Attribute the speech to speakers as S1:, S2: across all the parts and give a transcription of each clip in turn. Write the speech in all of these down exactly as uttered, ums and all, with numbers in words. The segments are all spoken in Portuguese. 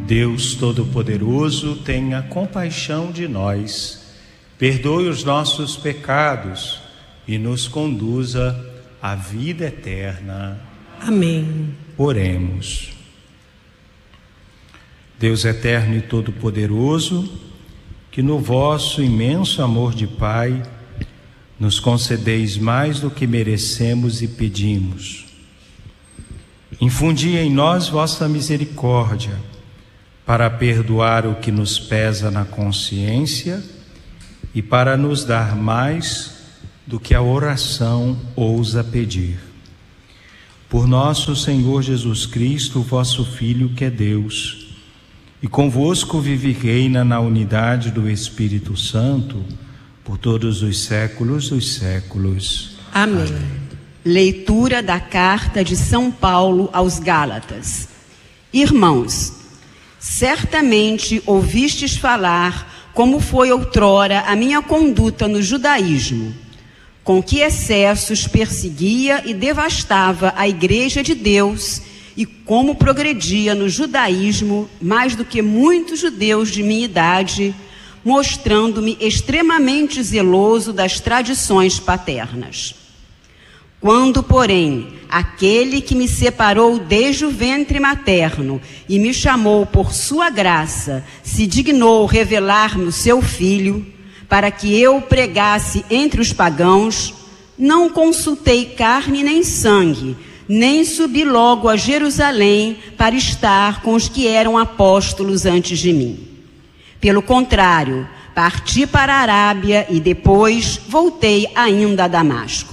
S1: Deus Todo-Poderoso, tenha compaixão de nós, perdoe os nossos pecados e nos conduza à vida eterna.
S2: Amém.
S1: Oremos. Deus eterno e todo-poderoso, que no vosso imenso amor de Pai nos concedeis mais do que merecemos e pedimos. Infundi em nós vossa misericórdia para perdoar o que nos pesa na consciência e para nos dar mais do que a oração ousa pedir. Por nosso Senhor Jesus Cristo, vosso Filho, que é Deus, e convosco vive e reina na unidade do Espírito Santo, por todos os séculos dos séculos.
S2: Amém.
S1: Amém.
S3: Leitura da carta de São Paulo aos Gálatas. Irmãos, certamente ouvistes falar como foi outrora a minha conduta no judaísmo, com que excessos perseguia e devastava a igreja de Deus, e como progredia no judaísmo mais do que muitos judeus de minha idade, mostrando-me extremamente zeloso das tradições paternas. Quando, porém, aquele que me separou desde o ventre materno e me chamou por sua graça, se dignou revelar-me o seu Filho, para que eu pregasse entre os pagãos, não consultei carne nem sangue, nem subi logo a Jerusalém para estar com os que eram apóstolos antes de mim. Pelo contrário, parti para a Arábia e depois voltei ainda a Damasco.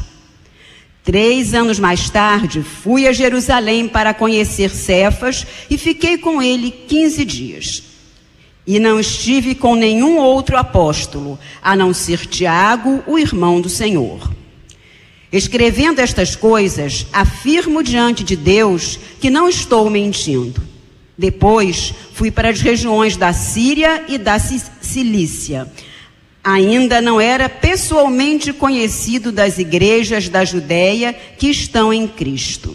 S3: Três anos mais tarde, fui a Jerusalém para conhecer Cefas e fiquei com ele quinze dias. E não estive com nenhum outro apóstolo, a não ser Tiago, o irmão do Senhor. Escrevendo estas coisas, afirmo diante de Deus que não estou mentindo. Depois, fui para as regiões da Síria e da Cilícia. Ainda não era pessoalmente conhecido das igrejas da Judéia que estão em Cristo.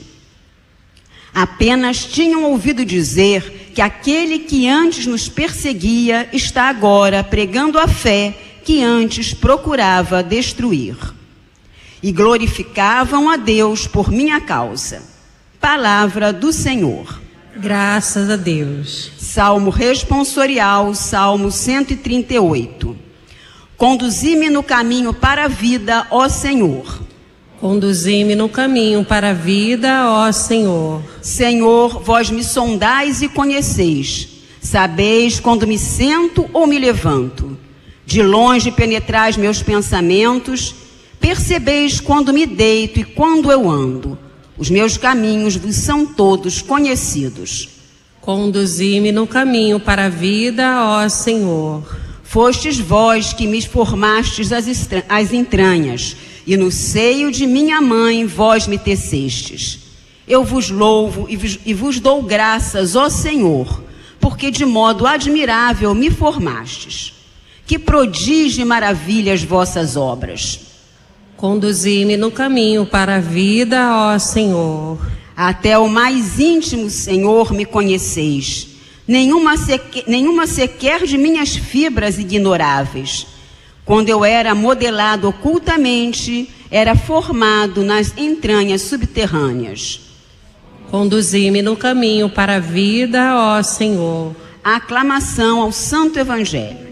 S3: Apenas tinham ouvido dizer que aquele que antes nos perseguia está agora pregando a fé que antes procurava destruir. E glorificavam a Deus por minha causa. Palavra do Senhor.
S2: Graças a Deus.
S3: Salmo responsorial, Salmo cento e trinta e oito. Conduzi-me no caminho para a vida, ó Senhor.
S2: Conduzi-me no caminho para a vida, ó Senhor.
S3: Senhor, vós me sondais e conheceis. Sabeis quando me sento ou me levanto. De longe penetrais meus pensamentos. Percebeis quando me deito e quando eu ando. Os meus caminhos vos são todos conhecidos.
S2: Conduzi-me no caminho para a vida, ó Senhor.
S3: Fostes vós que me formastes as, as entranhas, e no seio de minha mãe vós me tecestes. Eu vos louvo e vos, e vos dou graças, ó Senhor, porque de modo admirável me formastes. Que prodígio e maravilhas vossas obras.
S2: Conduzi-me no caminho para a vida, ó Senhor.
S3: Até o mais íntimo, Senhor, me conheceis. Nenhuma sequer, nenhuma sequer de minhas fibras ignoráveis. Quando eu era modelado ocultamente, era formado nas entranhas subterrâneas.
S2: Conduzi-me no caminho para a vida, ó Senhor.
S3: A aclamação ao Santo Evangelho.